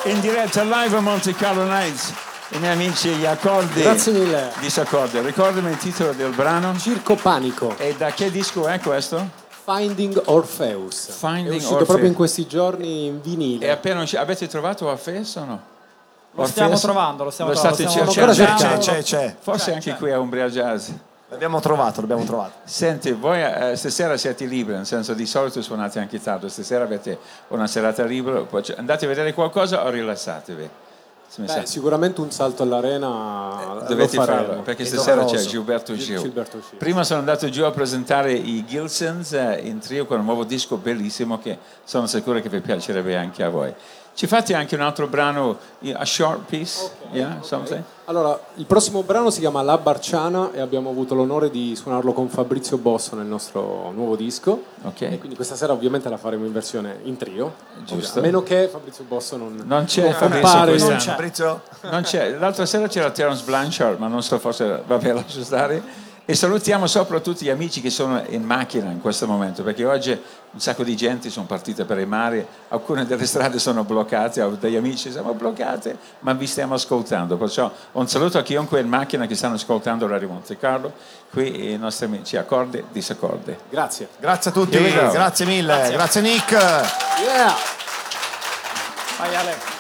In diretta live a Monte Carlo Nights, i miei amici, gli accordi. Grazie mille. Disaccordi. Ricordami il titolo del brano. Circo Panico. E da che disco è questo? Finding Orpheus. Finding è uscito Orpheus. proprio in questi giorni in vinile. E appena avete trovato Orpheus o no? Lo stiamo trovando, lo stiamo trovando. C'è. Forse anche qui a Umbria Jazz. L'abbiamo trovato. Senti, voi stasera siete liberi, nel senso di solito suonate anche tardi, stasera avete una serata libera, poi andate a vedere qualcosa o rilassatevi? Sicuramente un salto all'arena dovete lo farlo, perché stasera c'è Gilberto Gil. Prima sono andato giù a presentare i Gilsons in trio con un nuovo disco bellissimo che sono sicuro che vi piacerebbe anche a voi. Ci fate anche un altro brano, a short piece? Okay, yeah, something? Allora, il prossimo brano si chiama La Barciana e abbiamo avuto l'onore di suonarlo con Fabrizio Bosso nel nostro nuovo disco. Okay. E quindi questa sera ovviamente la faremo in versione in trio. Giusto. A meno che Fabrizio Bosso non c'è. Fabrizio. Non c'è. L'altra sera c'era Terence Blanchard, ma non so, forse vabbè, lascio stare. E salutiamo soprattutto gli amici che sono in macchina in questo momento, perché oggi un sacco di gente sono partite per i mari, alcune delle strade sono bloccate, degli amici siamo bloccate, ma vi stiamo ascoltando. Perciò un saluto a chiunque in macchina che stanno ascoltando Radio Monte Carlo, qui i nostri amici accordi, disaccordi. Grazie. Grazie a tutti, grazie mille, grazie Nick. Yeah. Vai Ale.